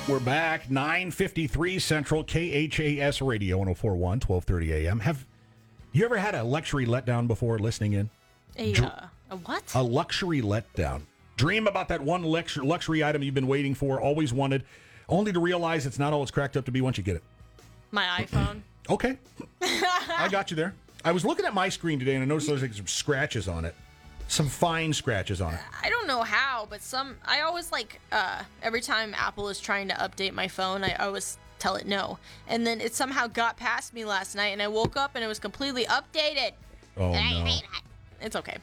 We're back, 9:53 Central, KHAS Radio, 104.1, 12:30 a.m. Have you ever had a luxury letdown before listening in? A what? A luxury letdown. Dream about that one luxury item you've been waiting for, always wanted, only to realize it's not all it's cracked up to be once you get it. My iPhone. Okay. I got you there. I was looking at my screen today, and I noticed there's like some scratches on it. Some fine scratches on it. I don't know how, but I always every time Apple is trying to update my phone, I always tell it no. And then it somehow got past me last night, and I woke up and it was completely updated. Oh, and I no. hate it. It's okay.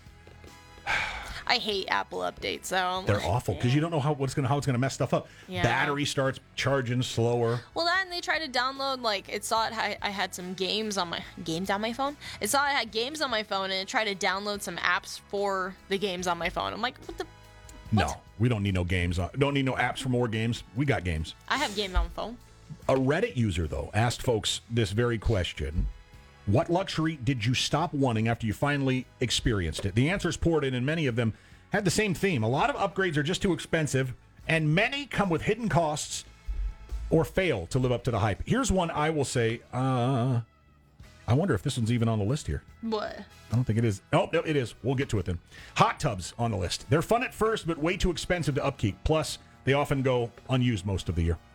I hate Apple updates, so They're awful because you don't know how it's gonna mess stuff up. Yeah. Battery starts charging slower. Well, then they tried to download, it saw I had some games on my phone. It saw I had games on my phone, and it tried to download some apps for the games on my phone. I'm like, what? No, we don't need no games. Don't need no apps for more games. We got games. I have games on my phone. A Reddit user, though, asked folks this very question. What luxury did you stop wanting after you finally experienced it? The answers poured in, and many of them had the same theme. A lot of upgrades are just too expensive, and many come with hidden costs or fail to live up to the hype. Here's one I will say. I wonder if this one's even on the list here. What? I don't think it is. Oh, no, it is. We'll get to it then. Hot tubs on the list. They're fun at first, but way too expensive to upkeep. Plus, they often go unused most of the year.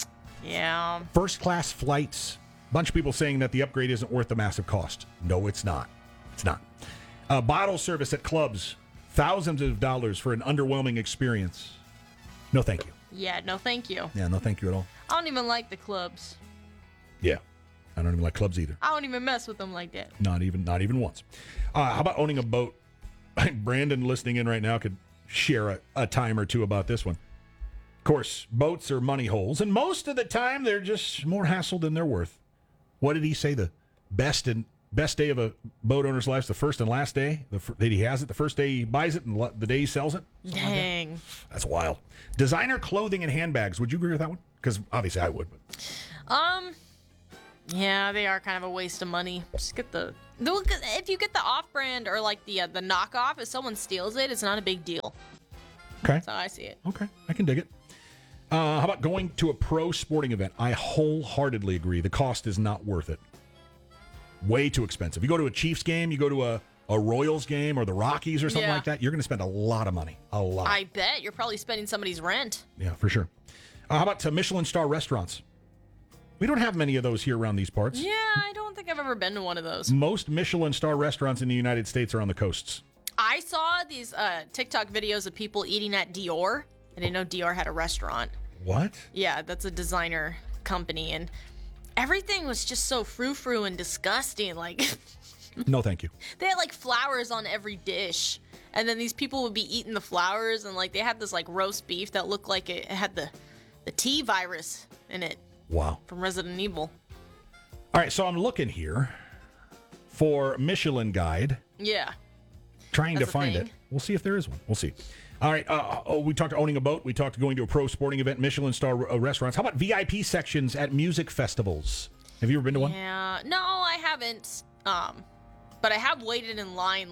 Yeah. First-class flights. Bunch of people saying that the upgrade isn't worth the massive cost. No, it's not. It's not. Bottle service at clubs. Thousands of dollars for an underwhelming experience. No, thank you. Yeah, no thank you. Yeah, no, thank you at all. I don't even like the clubs. Yeah. I don't even like clubs either. I don't even mess with them like that. Not even once. How about owning a boat? Brandon listening in right now could share a time or two about this one. Of course, boats are money holes, and most of the time they're just more hassle than they're worth. What did he say? The best day of a boat owner's life is the first and last day that he has it, the first day he buys it and the day he sells it? Dang. That's wild. Designer clothing and handbags. Would you agree with that one? Because obviously I would. But. Yeah, they are kind of a waste of money. Just get if you get the off-brand or the knockoff, if someone steals it, it's not a big deal. Okay. That's how I see it. Okay, I can dig it. How about going to a pro sporting event? I wholeheartedly agree. The cost is not worth it. Way too expensive. You go to a Chiefs game, you go to a Royals game or the Rockies or something like that, you're going to spend a lot of money. A lot. I bet. You're probably spending somebody's rent. Yeah, for sure. How about Michelin star restaurants? We don't have many of those here around these parts. Yeah, I don't think I've ever been to one of those. Most Michelin star restaurants in the United States are on the coasts. I saw these TikTok videos of people eating at Dior. I didn't know Dior had a restaurant. What? Yeah, that's a designer company, and everything was just so frou-frou and disgusting. No, thank you. They had flowers on every dish, and then these people would be eating the flowers, and they had this roast beef that looked like it had the T virus in it. Wow. From Resident Evil. All right, so I'm looking here for Michelin Guide. Yeah. Trying That's to find it. We'll see if there is one. We'll see. All right. We talked owning a boat. We talked going to a pro sporting event, Michelin star restaurants. How about VIP sections at music festivals? Have you ever been to one? Yeah. No, I haven't. But I have waited in line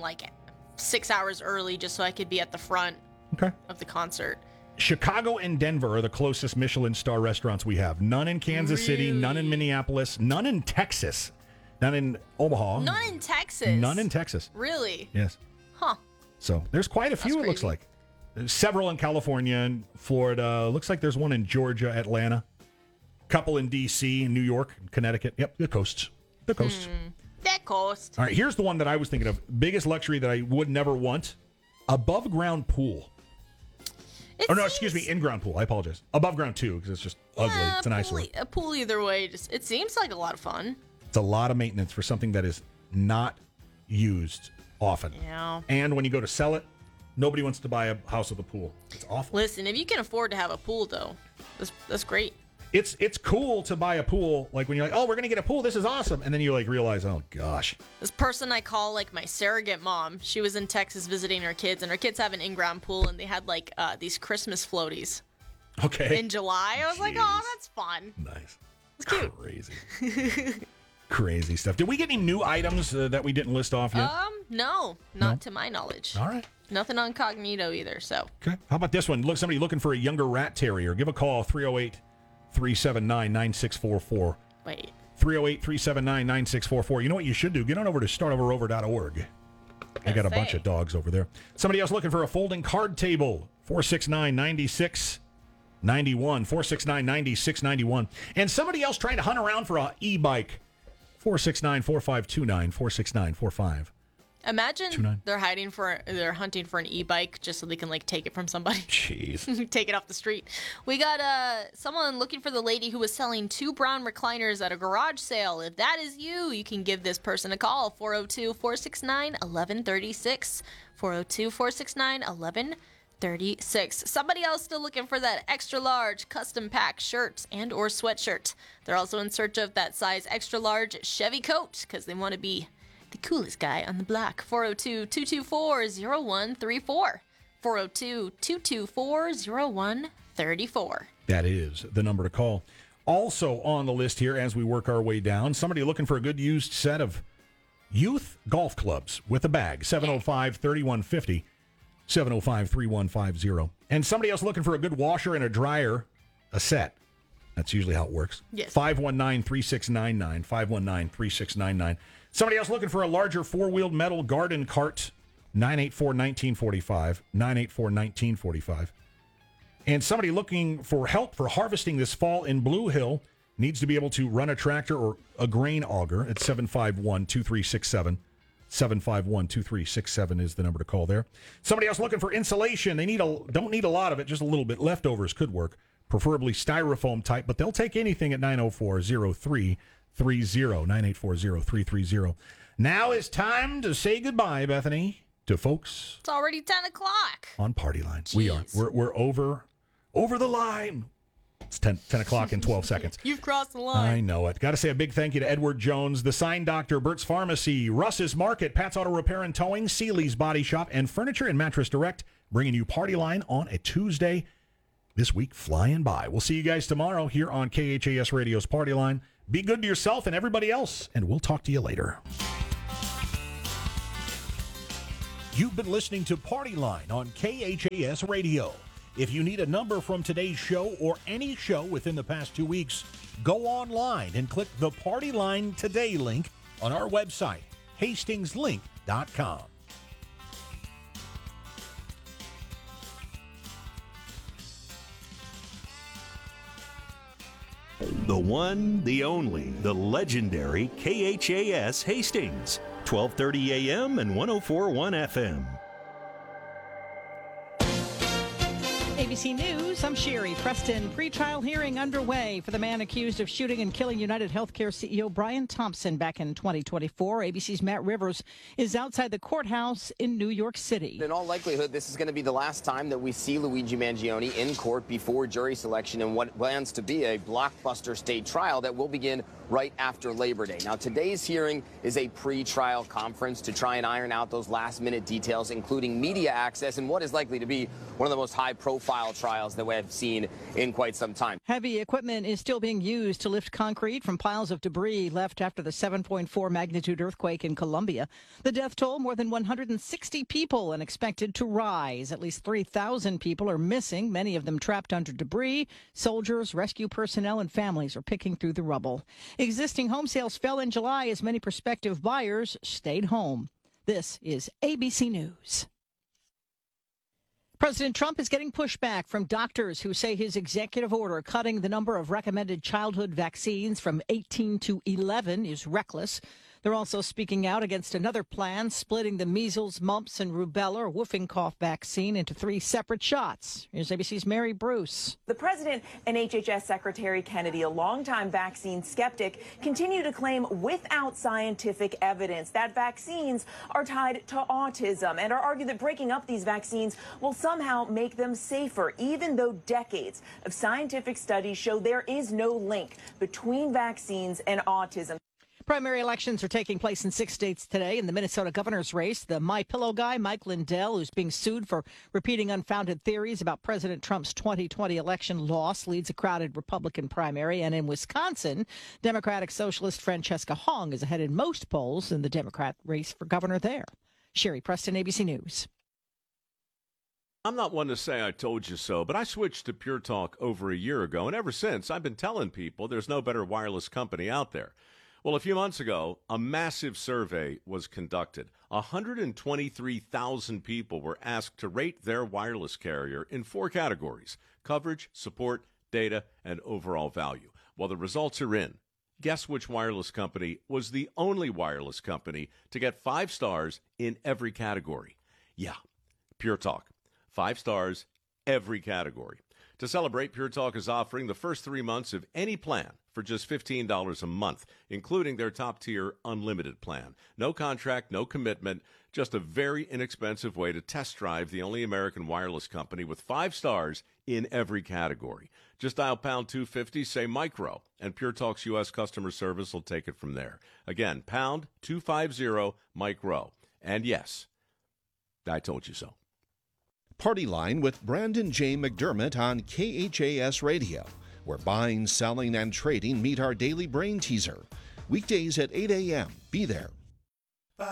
6 hours early just so I could be at the front of the concert. Chicago and Denver are the closest Michelin star restaurants we have. None in Kansas City, none in Minneapolis, none in Texas, none in Omaha. None in Texas? None in Texas. Really? Yes. Huh. So there's quite a few, it looks like. There's several in California and Florida. Looks like there's one in Georgia, Atlanta. Couple in D.C., New York, Connecticut. Yep, the coasts. The coasts. That coast. All right, here's the one that I was thinking of. Biggest luxury that I would never want. Above ground pool. Excuse me, in-ground pool. I apologize. Above ground, too, because it's just ugly. It's an eyesore. A pool either way. It seems like a lot of fun. It's a lot of maintenance for something that is not used often. Yeah. And when you go to sell it, nobody wants to buy a house with a pool. It's awful. Listen, if you can afford to have a pool, though, that's great. It's cool to buy a pool, when you're like, oh, we're going to get a pool. This is awesome. And then you realize, oh, gosh. This person I call my surrogate mom, she was in Texas visiting her kids, and her kids have an in-ground pool, and they had these Christmas floaties. Okay. In July. I was like, oh, that's fun. Nice. It's cute. Crazy. Crazy stuff. Did we get any new items that we didn't list off yet? No. Not to my knowledge. All right. Nothing on Cognito either, so. Okay. How about this one? Look, somebody looking for a younger rat terrier. Give a call, 308 308-379-9644. Wait. 308-379-9644. You know what you should do? Get on over to startoverover.org. I got a bunch of dogs over there. Somebody else looking for a folding card table. 469-9691. 469-9691. And somebody else trying to hunt around for an e-bike. 469-4529. 469-4529. Imagine they're hunting for an e-bike just so they can take it from somebody. Jeez. Take it off the street. We got someone looking for the lady who was selling 2 brown recliners at a garage sale. If that is you, you can give this person a call. 402-469-1136. 402-469-1136. Somebody else still looking for that extra large custom pack shirt and or sweatshirt. They're also in search of that size extra large Chevy coat because they want to be the coolest guy on the block. 402-224-0134. 402-224-0134. That is the number to call. Also on the list here as we work our way down, somebody looking for a good used set of youth golf clubs with a bag. 705-3150. 705-3150. And somebody else looking for a good washer and a dryer, a set. That's usually how it works. Yes. 519-3699. 519-3699. Somebody else looking for a larger 4-wheeled metal garden cart. 984-1945. 984-1945. And somebody looking for help for harvesting this fall in Blue Hill needs to be able to run a tractor or a grain auger at 751-2367. 751-2367 is the number to call there. Somebody else looking for insulation. They don't need a lot of it, just a little bit. Leftovers could work, preferably styrofoam type, but they'll take anything at 904-0330. 984-0330. Now is time to say goodbye, Bethany, to folks. It's already 10 o'clock. On Party Line. Jeez. We are. We're over the line. It's 10 o'clock in 12 seconds. You've crossed the line. I know it. Got to say a big thank you to Edward Jones, The Sign Doctor, Burt's Pharmacy, Russ's Market, Pat's Auto Repair and Towing, Seeley's Body Shop, and Furniture and Mattress Direct, bringing you Party Line on a Tuesday. This week flying by. We'll see you guys tomorrow here on KHAS Radio's Party Line. Be good to yourself and everybody else, and we'll talk to you later. You've been listening to Party Line on KHAS Radio. If you need a number from today's show or any show within the past 2 weeks, go online and click the Party Line Today link on our website, hastingslink.com. The one, the only, the legendary KHAS Hastings, 1230 AM and 104.1 FM. ABC News, I'm Sherry Preston. Pre-trial hearing underway for the man accused of shooting and killing United Healthcare CEO Brian Thompson back in 2024. ABC's Matt Rivers is outside the courthouse in New York City. In all likelihood, this is going to be the last time that we see Luigi Mangione in court before jury selection in what plans to be a blockbuster state trial that will begin right after Labor Day. Now, today's hearing is a pre-trial conference to try and iron out those last-minute details, including media access and what is likely to be one of the most high-profile trials that we have seen in quite some time. Heavy equipment is still being used to lift concrete from piles of debris left after the 7.4 magnitude earthquake in Colombia. The death toll, more than 160 people, and expected to rise. At least 3,000 people are missing, many of them trapped under debris. Soldiers, rescue personnel, and families are picking through the rubble. Existing home sales fell in July as many prospective buyers stayed home. This is ABC News. President Trump is getting pushback from doctors who say his executive order cutting the number of recommended childhood vaccines from 18 to 11 is reckless. They're also speaking out against another plan, splitting the measles, mumps, and rubella or whooping cough vaccine into 3 separate shots. Here's ABC's Mary Bruce. The president and HHS Secretary Kennedy, a longtime vaccine skeptic, continue to claim without scientific evidence that vaccines are tied to autism and are arguing that breaking up these vaccines will somehow make them safer, even though decades of scientific studies show there is no link between vaccines and autism. Primary elections are taking place in 6 states today. In the Minnesota governor's race, the MyPillow guy, Mike Lindell, who's being sued for repeating unfounded theories about President Trump's 2020 election loss, leads a crowded Republican primary. And in Wisconsin, Democratic Socialist Francesca Hong is ahead in most polls in the Democrat race for governor there. Sherry Preston, ABC News. I'm not one to say I told you so, but I switched to Pure Talk over a year ago, and ever since, I've been telling people there's no better wireless company out there. Well, a few months ago, a massive survey was conducted. 123,000 people were asked to rate their wireless carrier in 4 categories: coverage, support, data, and overall value. Well, the results are in. Guess which wireless company was the only wireless company to get 5 stars in every category? Yeah, Pure Talk. 5 stars, every category. To celebrate, Pure Talk is offering the first 3 months of any plan for just $15 a month, including their top-tier unlimited plan. No contract, no commitment, just a very inexpensive way to test drive the only American wireless company with 5 stars in every category. Just dial pound 250, say micro, and Pure Talk's U.S. customer service will take it from there. Again, pound 250 micro. And yes, I told you so. Party Line with Brandon J. McDermott on KHAS Radio, where buying, selling, and trading meet our daily brain teaser. Weekdays at 8 a.m. Be there.